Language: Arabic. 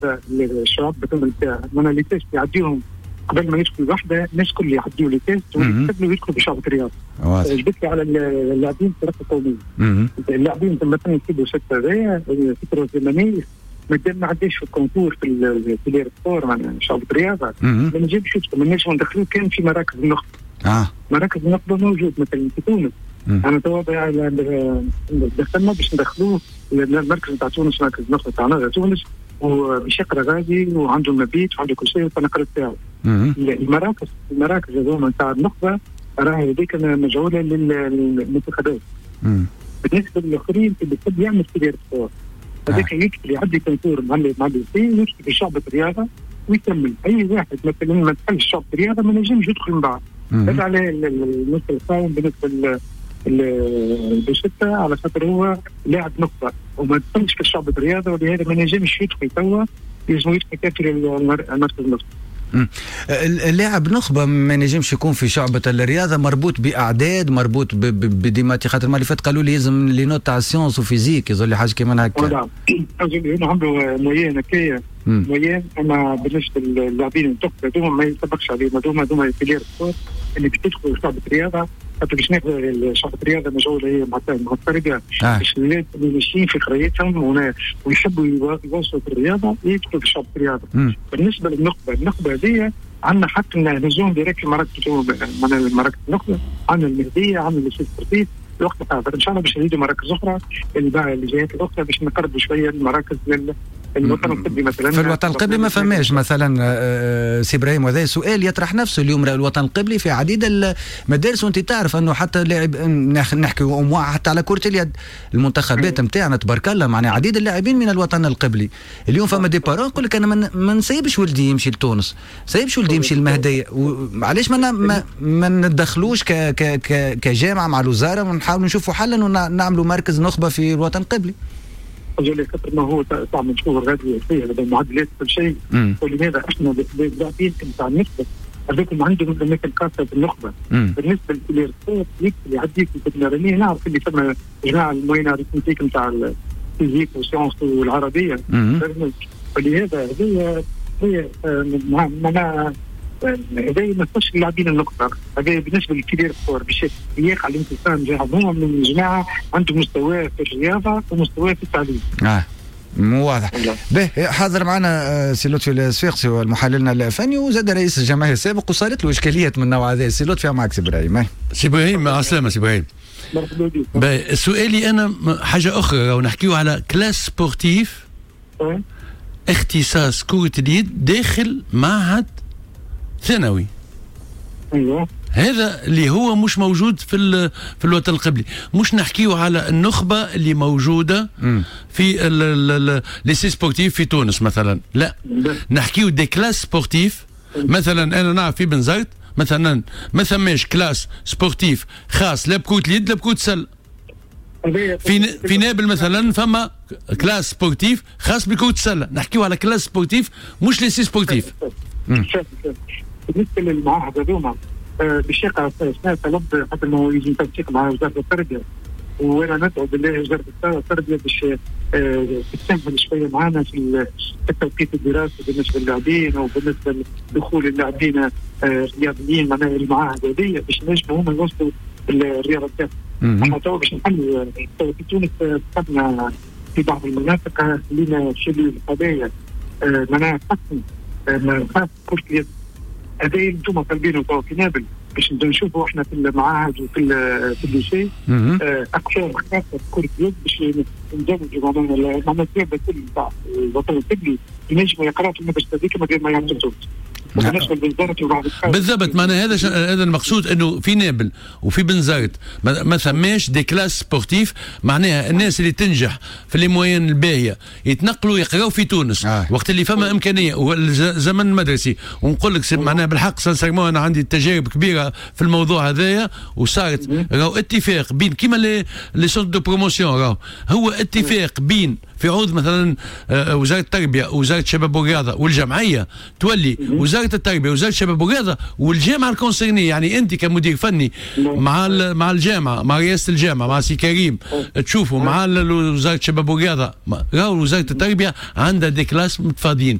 النخبه الشباب بتعمل من اللي تيست يعديهم قبل ما يدخل الوحده، الناس كل يعديوا لي تيست ويقدروا يدخلوا بشعبة الرياض. جبت لي على اللاعبين في رقم قومي. اللاعبين مثلا يكتبوا 6 هذايا فتره زمنيه ما عداش في الكونكور في الرياض مع شعبة الرياض. ما نجيبش ما نجموا ندخلوه كان في مراكز النخبه. مراكز النخبه موجود مثلا في تونس. انا توا دخلنا باش ندخلوه المركز نتاع تونس، مركز النخبه تاعنا تونس، وبشقرة غادي وعنده مبيت وعنده كل شيء والتنقل تاعو. المراكز هذوما نتاع النخبه راهي هذيك مجعوله للمنتخبات. بالنسبه للاخرين اللي يحب يعمل في السبور هذاك يكتب يعدي كونكور مع يكتب في شعبة الرياضه ويكمل. اي واحد مثلا ما دخلش شعبة الرياضه ما نجمش يدخل من بعد. هذا على المستوى القائم بالنسبه بشتى على خاطر هو لاعب نخبه وما دخلش في شعبة الرياضه، ولهذا ما نجمش يدخل توا يلزم يدخل كافر المركز النخبه. اللاعب نخبه ما نجمش يكون في شعبة الرياضه، مربوط باعداد، مربوط بديماتي. خاطر ما اللي فات قالوا لي يلزم لي نوت تاع سيونس وفيزيك، يظل لي حاجه كيما هكا. هنا عنده موين هكايا موين. اما بالنسبه للاعبين النخبه هذوما ما يطبقش عليهم، هذوما في السبور اللي بتدخل شعبة الرياضه. خاطر باش ناخذ شعبة الرياضه مجهوله هي مع التربيه باش اللي ماشيين في خريطتهم ويحبوا يواصلوا في الرياضه يدخلوا في شعبة الرياضه. بالنسبه النخبه هذه عندنا حتى نهزوم ديريكت في مراكز النخبه، عندنا المهديه، عندنا السيد سبورتيف الوقت حاضر. ان شاء الله باش نزيدوا مراكز اخرى اللي جايات الاخرى باش نقربوا شويه المراكز الوطن القبلي. مثلا في الوطن القبلي ما فماش مثلا سي ابراهيم، وهذا سؤال يطرح نفسه اليوم. الوطن القبلي في عديد المدارس، وانت تعرف انه حتى لاعب نحكي حتى على كرة اليد المنتخبات نتاعنا تبارك الله معناها عديد اللاعبين من الوطن القبلي. اليوم فما دي بارون يقول لك انا ما نسيبش ولدي يمشي لتونس، سيبش ولدي يمشي للمهديه، وعلاش ما ندخلوش كجامعه مع الوزاره ونحاولوا نشوفوا حلا ونعملوا مركز نخبه في الوطن القبلي. أجل خاطر ما هو تعمل شغل غادي فيه هذا المعدلات كل شيء. ولماذا احنا اللاعبين نتاع النخبه هذوكم عندهم اماكن خاصه بالنخبه. بالنسبه للسبور اللي يعديك في نعرف اللي ثم جماعه الموين اريثمتيك نتاع الفيزيك والسيونس والعربيه. ولهذا هي معناها هذا ما يخش اللاعبين النخبه. هذا بالنسبه للكبير سبور باش يقع الانسان هما من جماعه عندهم مستوى في الرياضه ومستوى في التعليم. مو واضح. به حاضر معنا سي لطفي الصفيقسي والمحللنا الفني وزاد رئيس الجمعيه السابق، وصارت له اشكاليات من النوع هذا. سي لطفي معك سي ابراهيم. سي ابراهيم مع السلامه. سي ابراهيم سؤالي انا حاجه اخرى، ونحكيو على كلاس سبورتيف اختصاص كرة اليد داخل معهد ثانوي. ايوه هذا اللي هو مش موجود في الوطن القبلي. مش نحكيو على النخبه اللي موجوده في ليسي سبورتيف في تونس مثلا، لا نحكيو دي كلاس سبورتيف. مثلا انا نعرف في بنزرت مثلا ما ثماش كلاس سبورتيف خاص لا بكرة اليد لا بكرة السله. في نابل مثلا فما كلاس سبورتيف خاص بكرة السله. نحكيو على كلاس سبورتيف مش ليسي سبورتيف. بالنسبه للمعاهد هذوما باش يقع اثناء طلب حتى انه يجي تنسيق مع وزاره التربيه، وانا ندعو بالله وزاره التربيه باش تسهل شويه معنا في التوقيت الدراسي بالنسبه للاعبين وبالنسبه لدخول اللاعبين الرياضيين معناها المعاهد هذه باش نجموا هم يوصلوا الرياضه تاعهم. احنا تو باش نحلوا في تونس كتبنا في بعض المناطق لنا شبه القضايا معناها خاص كرة اليد. هذا انتم طالبينه في نابل باش نشوفوا احنا في المعاهد وفي الليسي اقسام خاصه بكرة اليد باش نزودوا معناها الثياب كل تاع الوطن القبلي ينجموا يقراوا في المدرسه هذيك من غير ما يعملوا بالضبط. معناها هذا المقصود انه في نابل وفي بنزرت ما ثماش دي كلاس سبورتيف. معناها الناس اللي تنجح في لي موين الباهيه يتنقلوا يقراوا في تونس وقت اللي فما امكانيه والزمن المدرسي. ونقول لك معناها بالحق سانسيرمون انا عندي تجارب كبيره في الموضوع هذايا، وصارت راهو اتفاق بين كيما لي سونت دو بروموسيون، راهو هو اتفاق بين في عوض مثلا وزاره التربيه وزاره الشباب والرياضه والجمعيه تولي وزاره التربيه وزاره الشباب والرياضه والجامعه الكونسيرني. يعني انت كمدير فني مع الجامعه، مع رئاسه الجامعه، مع سي كريم، تشوفوا مع وزاره الشباب والرياضه، راهو وزاره التربيه عندها دي كلاس متفاضيين.